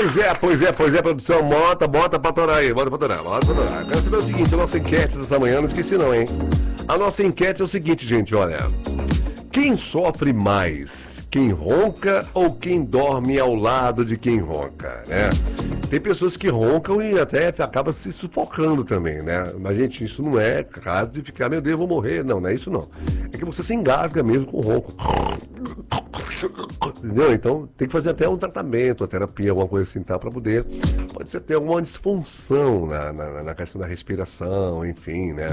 Pois é, produção, bota pra torar aí, bota pra torar. Quero saber o seguinte, a nossa enquete dessa manhã, não esqueci não, hein? A nossa enquete é o seguinte, gente, olha. Quem sofre mais? Quem ronca ou quem dorme ao lado de quem ronca, né? Tem pessoas que roncam e até acabam se sufocando também, né? Mas, gente, isso não é caso de ficar, meu Deus, eu vou morrer. Não é isso não. É que você se engasga mesmo com o ronco. Entendeu? Então tem que fazer até um tratamento, uma terapia, alguma coisa assim, tá? Pra poder. Pode ser ter alguma disfunção na questão da respiração, enfim, né?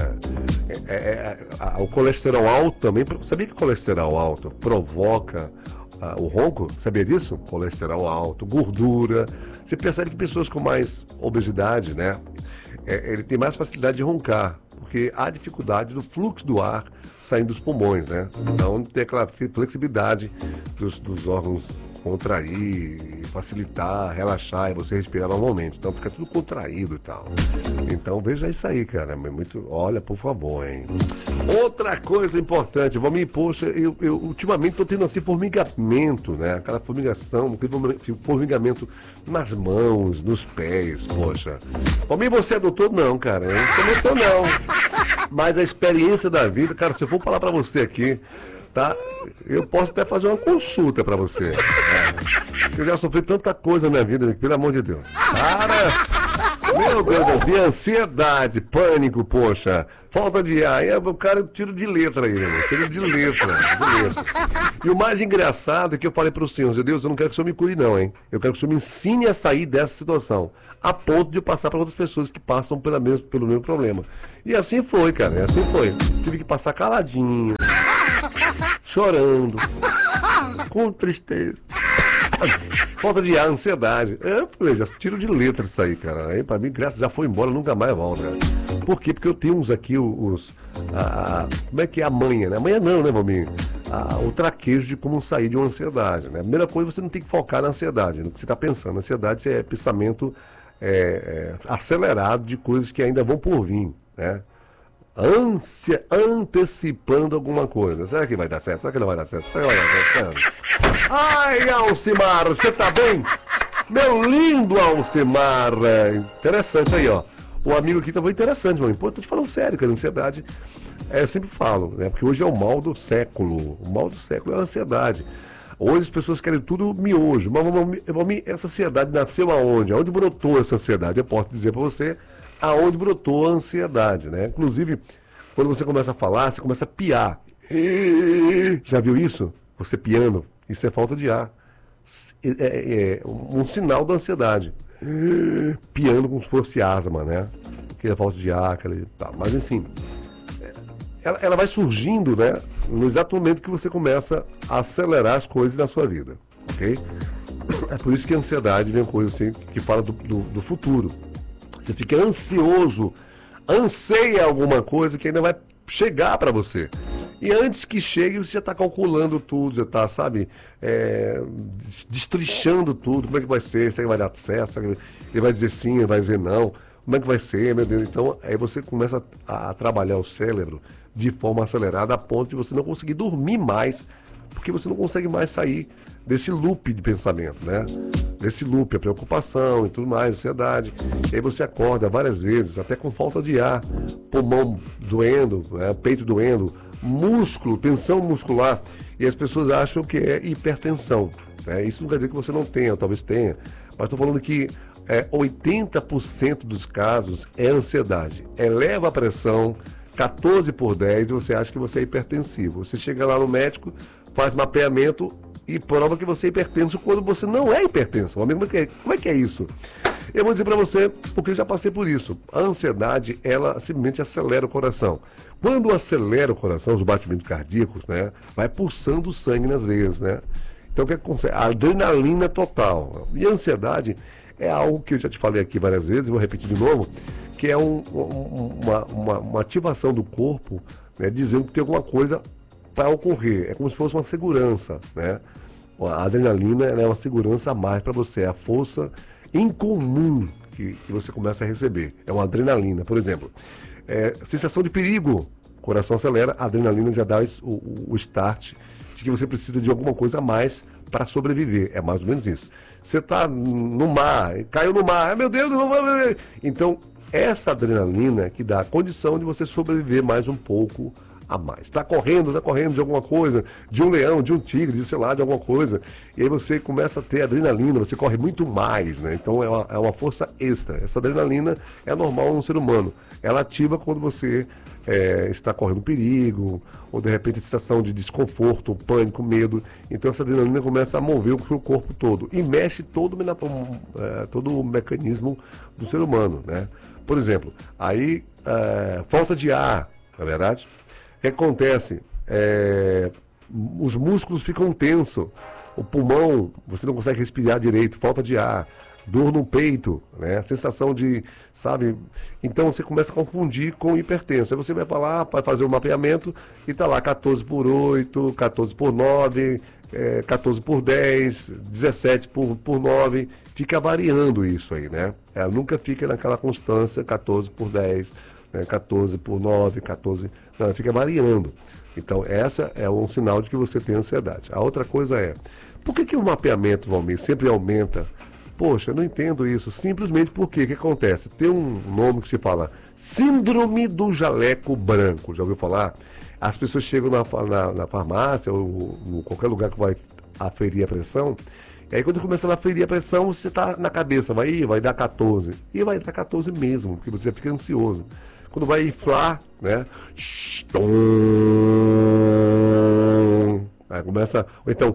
O colesterol alto também. Sabia que o colesterol alto provoca o ronco? Sabia disso? Colesterol alto, gordura. Você percebe que pessoas com mais obesidade, né? Ele tem mais facilidade de roncar, porque há dificuldade do fluxo do ar saindo dos pulmões, né? Então tem aquela flexibilidade dos órgãos contrair, facilitar, relaxar e você respirar normalmente. Então fica tudo contraído e tal. Então veja isso aí, cara. Olha, por favor, hein? Outra coisa importante, Valmir, poxa, eu ultimamente estou tendo assim formigamento, né? Aquela formigamento nas mãos, nos pés, poxa. Valmir, você é doutor? Não, cara. Eu não sou doutor, não. Mas a experiência da vida, cara, se eu for falar pra você aqui, tá? Eu posso até fazer uma consulta pra você. Eu já sofri tanta coisa na minha vida, pelo amor de Deus. Cara, meu Deus, e ansiedade, pânico, poxa, falta de ar. Aí o cara tira de letra aí, né? Tira de letra. E o mais engraçado é que eu falei pro senhor, Deus, eu não quero que o senhor me cure não, hein? Eu quero que o senhor me ensine a sair dessa situação, a ponto de eu passar para outras pessoas que passam pelo mesmo problema. E assim foi, cara, assim foi. Tive que passar caladinho, chorando, com tristeza, falta de ar, ansiedade. Já tiro de letra isso aí, cara. Aí pra mim, graças, já foi embora, nunca mais volta. Por quê? Porque eu tenho uns aqui, como é que é a manha, né? A manha não, né, Valmir? O traquejo de como sair de uma ansiedade, né? A primeira coisa, você não tem que focar na ansiedade, no que você está pensando. A ansiedade é pensamento acelerado de coisas que ainda vão por vir, né? Ânsia antecipando alguma coisa. Será que vai dar certo? Será que não vai dar certo? Será que vai dar certo? Ai, Alcimar, você tá bem? Meu lindo Alcimar. Interessante aí, ó. O amigo aqui também interessante, mano. Pô, tô te falando sério, cara. Ansiedade, eu sempre falo, né? Porque hoje é o mal do século. O mal do século é a ansiedade. Hoje as pessoas querem tudo miojo. Mas essa ansiedade nasceu aonde? Aonde brotou essa ansiedade? Eu posso dizer pra você aonde brotou a ansiedade, né? Inclusive, quando você começa a falar, você começa a piar. Já viu isso? Você piando. Isso é falta de ar. É um sinal da ansiedade. Piando como se fosse asma, né? Que é falta de ar, mas assim, ela vai surgindo, né? No exato momento que você começa a acelerar as coisas na sua vida, ok? É por isso que a ansiedade vem coisa assim que fala do futuro. Você fica ansioso, anseia alguma coisa que ainda vai chegar para você. E antes que chegue, você já está calculando tudo, já está, sabe, destrinchando tudo. Como é que vai ser? Será que vai dar certo? Será que ele vai dizer sim, ele vai dizer não? Como é que vai ser, meu Deus? Então, aí você começa a trabalhar o cérebro de forma acelerada a ponto de você não conseguir dormir mais, porque você não consegue mais sair desse loop de pensamento, né? Desse loop, a preocupação e tudo mais, ansiedade. E aí você acorda várias vezes, até com falta de ar, pulmão doendo, peito doendo, músculo, tensão muscular. E as pessoas acham que é hipertensão, né? Isso não quer dizer que você não tenha, talvez tenha. Mas estou falando que 80% dos casos é ansiedade. Eleva a pressão, 14/10, e você acha que você é hipertensivo. Você chega lá no médico, faz mapeamento e prova que você é hipertenso quando você não é hipertenso. Amigo, como é que é isso? Eu vou dizer para você, porque eu já passei por isso. A ansiedade, ela simplesmente acelera o coração. Quando acelera o coração, os batimentos cardíacos, né, vai pulsando o sangue nas veias, né? Então o que acontece? A adrenalina total. E a ansiedade é algo que eu já te falei aqui várias vezes, vou repetir de novo, que é uma ativação do corpo, né, dizendo que tem alguma coisa para ocorrer. É como se fosse uma segurança, né? A adrenalina é uma segurança a mais para você, é a força incomum que você começa a receber. É uma adrenalina, por exemplo. Sensação de perigo, coração acelera, a adrenalina já dá o start de que você precisa de alguma coisa a mais para sobreviver. É mais ou menos isso. Você está no mar, caiu no mar, meu Deus, não vou viver. Então, essa adrenalina que dá a condição de você sobreviver mais um pouco a mais. Está correndo de alguma coisa, de um leão, de um tigre, de sei lá, de alguma coisa. E aí você começa a ter adrenalina, você corre muito mais, né? Então é uma força extra. Essa adrenalina é normal no ser humano. Ela ativa quando você está correndo perigo, ou de repente a sensação de desconforto, pânico, medo. Então essa adrenalina começa a mover o seu corpo todo e mexe todo o mecanismo do ser humano, né? Por exemplo, aí falta de ar, na verdade. O que acontece? Os músculos ficam tensos, o pulmão, você não consegue respirar direito, falta de ar, dor no peito, né? Sensação de, sabe? Então você começa a confundir com hipertenso. Aí você vai para lá, vai fazer o mapeamento e tá lá 14 por 8, 14 por 9, 14 por 10, 17 por 9, fica variando isso aí, né? Ela nunca fica naquela constância 14 por 10, 14 por 9, 14... Não, fica variando. Então, essa é um sinal de que você tem ansiedade. A outra coisa é, por que o mapeamento, Valmir, sempre aumenta? Poxa, eu não entendo isso. Simplesmente porque o que acontece? Tem um nome que se fala Síndrome do Jaleco Branco. Já ouviu falar? As pessoas chegam na farmácia ou em qualquer lugar que vai aferir a pressão. E aí quando começa a aferir a pressão, você está na cabeça, vai dar 14. E vai dar 14 mesmo, porque você fica ansioso. Quando vai inflar, né? Aí começa, ou então,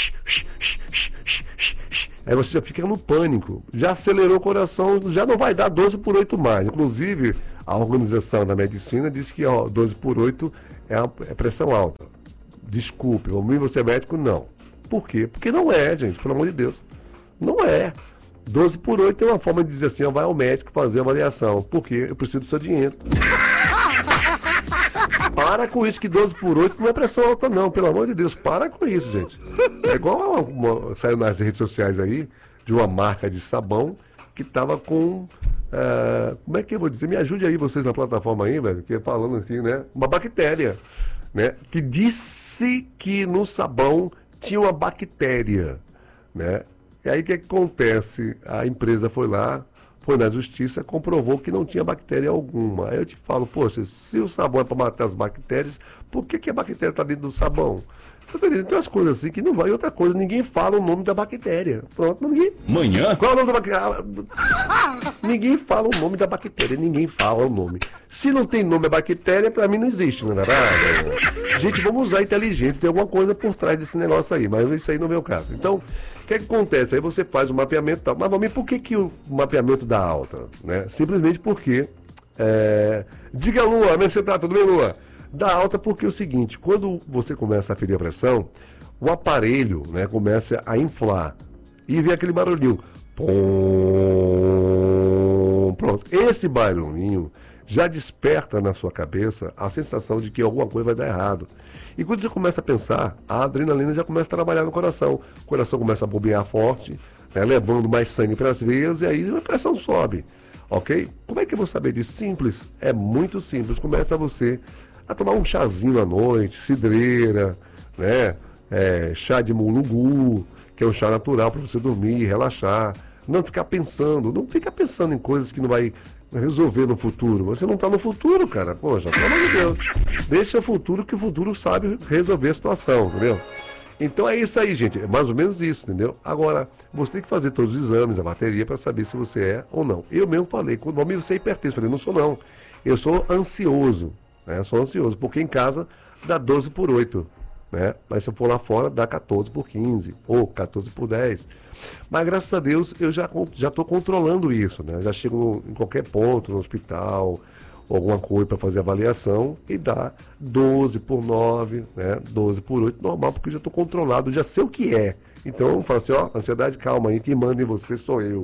aí você já fica no pânico, já acelerou o coração, já não vai dar 12 por 8 mais. Inclusive, a Organização da Medicina diz que 12 por 8 é pressão alta. Desculpe, você é médico? Não. Por quê? Porque não é, gente, pelo amor de Deus. Não é. 12 por 8 é uma forma de dizer assim, vai ao médico fazer a avaliação. Por quê? Eu preciso do seu dinheiro. Para com isso, que 12 por 8 não é pressão alta não, pelo amor de Deus, para com isso, gente. É igual saiu nas redes sociais aí, de uma marca de sabão, que tava com, como é que eu vou dizer? Me ajude aí vocês na plataforma aí, velho, que é falando assim, né? Uma bactéria, né? Que disse que no sabão tinha uma bactéria, né? E aí o que acontece? A empresa foi lá, foi na justiça, comprovou que não tinha bactéria alguma. Aí eu te falo, poxa, se o sabão é para matar as bactérias, por que a bactéria está dentro do sabão? Você tá entendendo? Tem umas coisas assim que não vai. E outra coisa, ninguém fala o nome da bactéria. Pronto, ninguém. Manhã? Qual é o nome da bactéria? Ninguém fala o nome da bactéria, ninguém fala o nome. Se não tem nome da bactéria, para mim não existe, não é verdade? Gente, vamos usar inteligente, tem alguma coisa por trás desse negócio aí, mas isso aí não é o meu caso. Então, o que acontece? Aí você faz o mapeamento e tal. Mas, Valmir, por que o mapeamento dá alta? Né? Simplesmente porque... Diga, Lua, como é que você tá? Tudo bem, Lua? Dá alta porque é o seguinte, quando você começa a ferir a pressão, o aparelho, né, começa a inflar e vem aquele barulhinho. Pum, pronto. Esse barulhinho já desperta na sua cabeça a sensação de que alguma coisa vai dar errado. E quando você começa a pensar, a adrenalina já começa a trabalhar no coração. O coração começa a bombear forte, né, levando mais sangue para as veias e aí a pressão sobe. Ok? Como é que eu vou saber disso? Simples. É muito simples. Começa você a tomar um chazinho à noite, cidreira, né? Chá de mulungu, que é um chá natural para você dormir, relaxar. Não ficar pensando, não fica pensando em coisas que não vai resolver no futuro. Você não está no futuro, cara. Poxa, pelo amor de Deus. Deixa o futuro, que o futuro sabe resolver a situação, entendeu? Então é isso aí, gente. É mais ou menos isso, entendeu? Agora, você tem que fazer todos os exames, a bateria, para saber se você é ou não. Eu mesmo falei, quando você é hipertenso, eu falei, não sou não. Eu sou ansioso. Né? Sou ansioso, porque em casa dá 12 por 8, né? Mas se eu for lá fora, dá 14 por 15, ou 14 por 10. Mas graças a Deus eu já estou controlando isso, né? Já chego em qualquer ponto, no hospital, ou alguma coisa para fazer avaliação, e dá 12 por 9, né? 12 por 8, normal, porque eu já estou controlado, já sei o que é. Então eu falo assim, ó, ansiedade, calma aí, quem manda em você sou eu.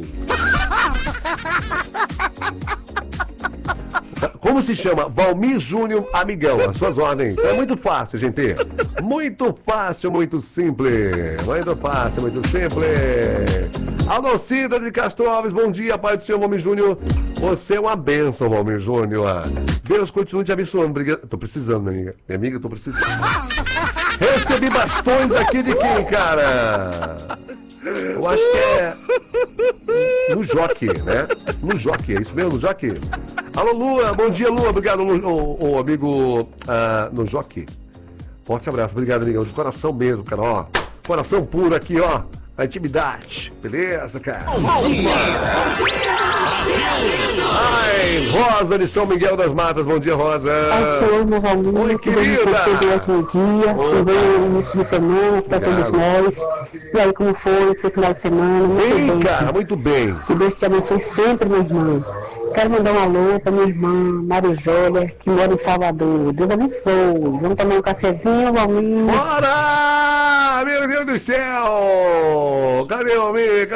Como se chama? Valmir Júnior Amigão, as suas ordens. É muito fácil, gente. Muito fácil, muito simples. Muito fácil, muito simples. Alnocida de Castro Alves, bom dia, pai do senhor Valmir Júnior. Você é uma bênção, Valmir Júnior. Deus continue te abençoando. Obrigado. Tô precisando, minha amiga. Minha amiga, tô precisando. Recebi bastões aqui de quem, cara? Eu acho que é no Jockey, né? No Jockey, é isso mesmo, no Jockey? Alô, Lua, bom dia, Lua. Obrigado, o amigo no Jockey. Forte abraço, obrigado, amigo. De coração mesmo, cara, ó. Coração puro aqui, ó. A intimidade. Beleza, cara? Bom dia! Ai, Rosa de São Miguel das Matas. Bom dia, Rosa. Oi, meu amigo. Oi, querida. Ótimo dia. Um bom início de semana para todos nós. E aí, como foi o final de semana? Muito Bem, cara, sim. muito bem. Que Deus te abençoe sempre, meu irmão. Quero mandar um alô para minha irmã Marizélia, que mora em Salvador. Deus abençoe. Vamos tomar um cafezinho, Valmir? Bora! Meu Deus do céu! Cadê o amigo?